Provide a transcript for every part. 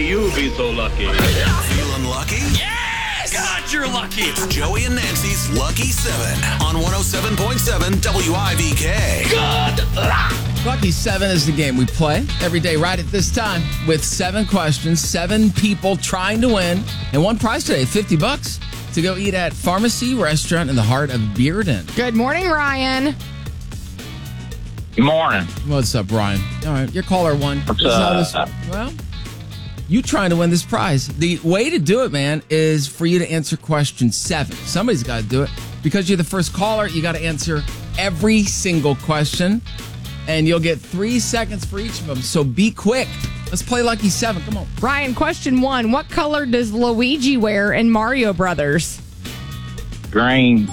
Only you be so lucky. Feeling lucky? Yes! God, you're lucky. It's Joey and Nancy's Lucky 7 on 107.7 WIVK. Good luck. Lucky 7 is the game we play every day right at this time with 7 questions, 7 people trying to win, and one prize today, $50 to go eat at Pharmacy Restaurant in the heart of Bearden. Good morning, Ryan. Good morning. What's up, Ryan? All right, your caller one. What's up? Well, you trying to win this prize. The way to do it, man, is for you to answer question 7. Somebody's got to do it. Because you're the first caller, you got to answer every single question, and you'll get 3 seconds for each of them. So be quick. Let's play Lucky 7. Come on. Ryan, question 1. What color does Luigi wear in Mario Brothers? Green.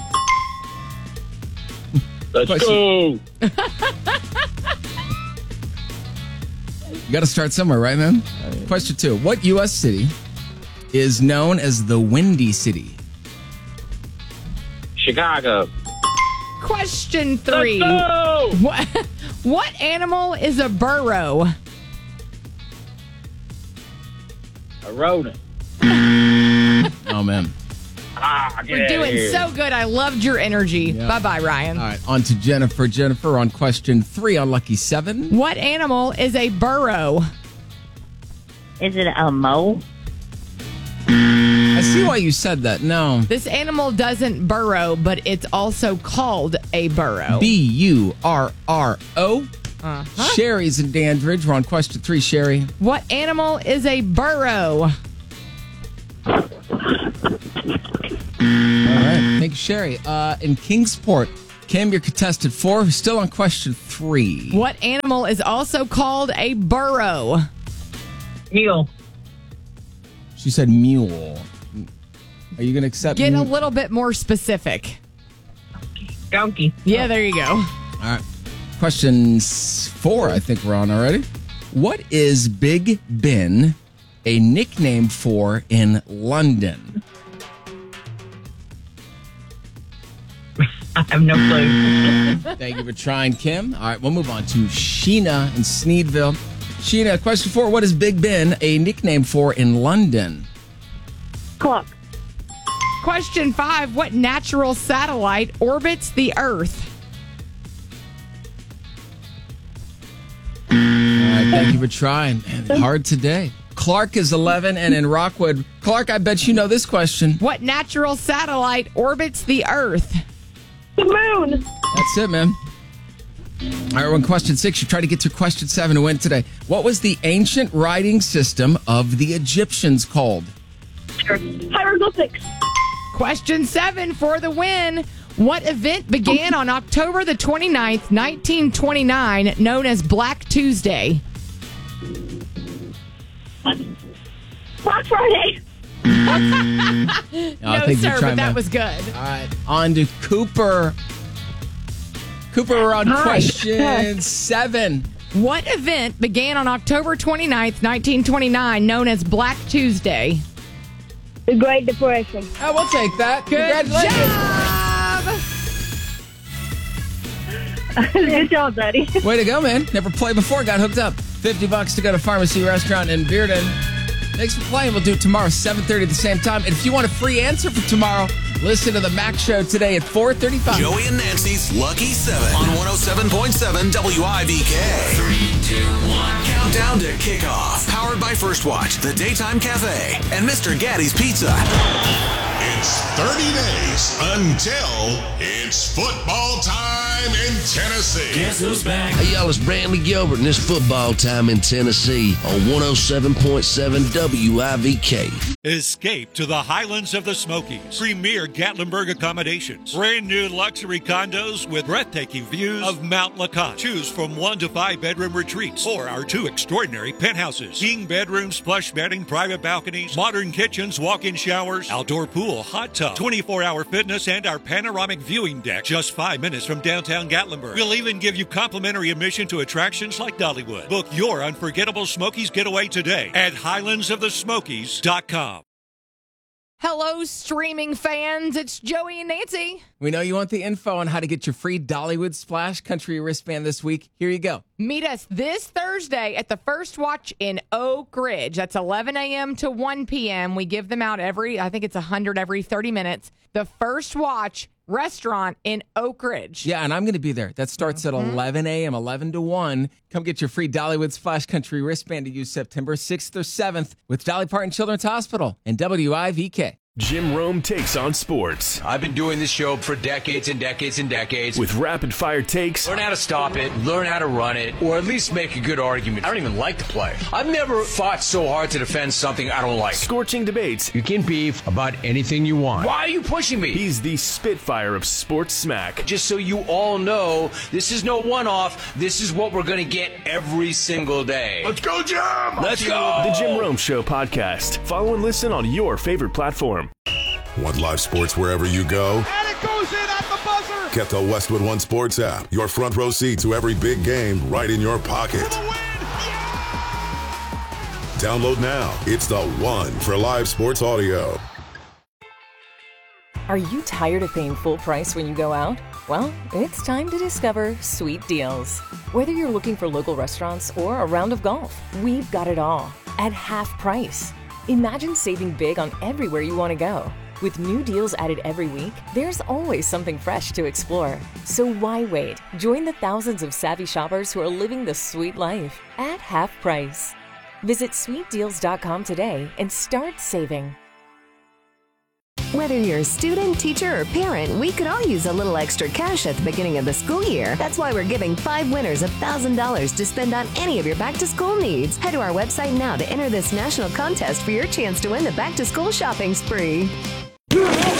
Let's Question. go. You got to start somewhere, right, man? Question 2. What U.S. city is known as the Windy City? Chicago. Question 3. Let's go. What animal is a burrow? A rodent. Oh, man. You're doing so good. I loved your energy. Yeah. Bye-bye, Ryan. All right, on to Jennifer. Jennifer on question 3 on Lucky 7. What animal is a burrow? Is it a mole? I see why you said that. No. This animal doesn't burrow, but it's also called a burrow. Burro. Sherry's in Dandridge. We're on question 3, Sherry. What animal is a burrow? All right. Thank you, Sherry. In Kingsport, Kim, your contestant 4, who's still on question 3. What animal is also called a burrow? Mule. She said mule. Are you going to accept Get a little bit more specific. Donkey. Yeah, there you go. All right. Question 4, I think we're on already. What is Big Ben a nickname for in London? I have no clue. Thank you for trying, Kim. All right, we'll move on to Sheena in Sneedville. Sheena, question 4. What is Big Ben a nickname for in London? Clock. Question 5. What natural satellite orbits the Earth? All right, thank you for trying. Man, hard today. Clark is 11 and in Rockwood. Clark, I bet you know this question. What natural satellite orbits the Earth? The moon. That's it, man. All right, we're on question 6. You try to get to question 7 to win today. What was the ancient writing system of the Egyptians called? Hieroglyphics. Question 7 for the win. What event began on October the 29th, 1929, known as Black Tuesday? Black Friday. No, sir, but that was good. All right, on to Cooper. Cooper, we're on question 7. What event began on October 29th, 1929, known as Black Tuesday? The Great Depression. Oh, we'll take that. Good Congratulations. job! Good job, buddy. Way to go, man. Never played before. Got hooked up. $50 to go to Pharmacy Restaurant in Bearden. Thanks for playing. We'll do it tomorrow, 7:30 at the same time. And if you want a free answer for tomorrow, listen to the Mac Show today at 4:35. Joey and Nancy's Lucky 7 on 107.7 WIVK. 3, 2, 1. Countdown to kickoff. Powered by First Watch, The Daytime Cafe, and Mr. Gaddy's Pizza. It's 30 days until it's football time in Tennessee. Guess who's back? Hey, y'all, it's Brantley Gilbert, and it's football time in Tennessee on 107.7 WIVK. Escape to the Highlands of the Smokies. Premier Gatlinburg accommodations. Brand new luxury condos with breathtaking views of Mount LaCotte. Choose from 1 to 5 bedroom retreats or our 2 extraordinary penthouses. King bedrooms, plush bedding, private balconies, modern kitchens, walk-in showers, outdoor pool, hot tub, 24-hour fitness, and our panoramic viewing deck just 5 minutes from downtown Gatlinburg. We'll even give you complimentary admission to attractions like Dollywood. Book your unforgettable Smokies getaway today at highlandsofthesmokies.com. Hello, streaming fans. It's Joey and Nancy. We know you want the info on how to get your free Dollywood Splash Country wristband this week. Here you go. Meet us this Thursday at the First Watch in Oak Ridge. That's 11 a.m. to 1 p.m. We give them out I think it's 100 every 30 minutes. The First Watch restaurant in Oak Ridge. Yeah, and I'm going to be there. That starts at 11 a.m., 11 to 1. Come get your free Dollywood Splash Country wristband to use September 6th or 7th with Dolly Parton Children's Hospital and WIVK. Jim Rome takes on sports. I've been doing this show for decades and decades and decades. With rapid-fire takes. Learn how to stop it, learn how to run it, or at least make a good argument. I don't even like to play. I've never fought so hard to defend something I don't like. Scorching debates. You can beef about anything you want. Why are you pushing me? He's the Spitfire of sports smack. Just so you all know, this is no one-off. This is what we're going to get every single day. Let's go, Jim! Let's go! The Jim Rome Show podcast. Follow and listen on your favorite platform. Want live sports wherever you go? And it goes in at the buzzer. Get the Westwood One Sports app. Your front row seat to every big game right in your pocket. Download now. It's the one for live sports audio. Are you tired of paying full price when you go out? Well, it's time to discover Sweet Deals. Whether you're looking for local restaurants or a round of golf, we've got it all at half price. Imagine saving big on everywhere you want to go. With new deals added every week, there's always something fresh to explore. So why wait? Join the thousands of savvy shoppers who are living the sweet life at half price. Visit sweetdeals.com today and start saving. Whether you're a student, teacher, or parent, we could all use a little extra cash at the beginning of the school year. That's why we're giving 5 winners $1,000 to spend on any of your back-to-school needs. Head to our website now to enter this national contest for your chance to win the back-to-school shopping spree.